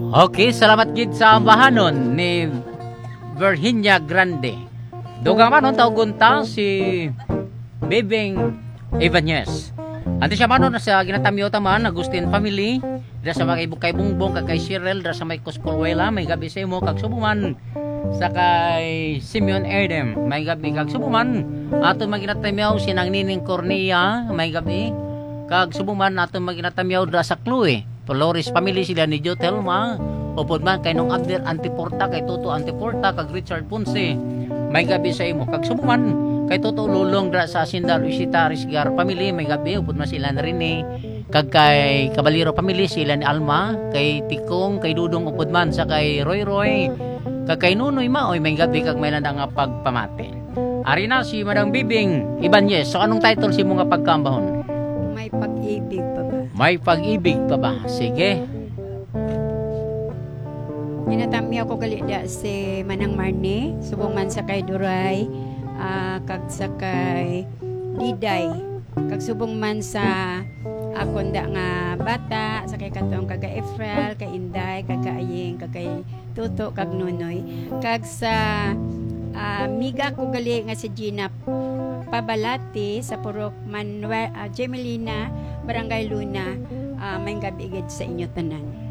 Okay, salamat gid sa ambahanon ni Virginia Grande. Dugang manon tawgunta si Bebeng Ibanez. Ante siya manon sa ginatamyo taman Agustin family. Dira sa mga kay Bungbong kag kay Cyril, dira sa may Coscolwela, may gabi sa imo kag subuman sa kay Simeon Erdem, may gabi kag subuman aton maginatamyaw sinang Nining Cornea, may gabi kag subuman aton maginatamyaw dira sa Chloe Flores family sila ni Jotelma upod man kay nung Abner Antiporta kay Toto Antiporta kag Richard Ponce, may gabi sa imo kag subuman kay Toto Lulong dira sa Sindal Isita Risgar family, may gabi upod man sila na rin kag kay Cabalero family sila ni Alma, kay Tikong, kay Dudong upod man sa kay Roy Roy, kag kay Nunoy Maoy, may gabi kag may landa nga pagpamati. Ari na si Madang Bibing Ibanez. So anong title si mo nga pagkambahon? May pag-ibig pa ba? May pag-ibig pa ba? Sige. Ginatami ako gali da si Manang Marne, subong man sa kay Duray, kag sa kay Diday, kag subong man sa akon da nga bata, sa kay katong kag Efrael, kay Inday, kag Kaaying, kag kay Tuto, kag Nunoy, kag sa miga ko gali nga si Gina Pabalati sa Purok Manuel, Gemelina, Barangay Luna, may gabi sa inyo tanan.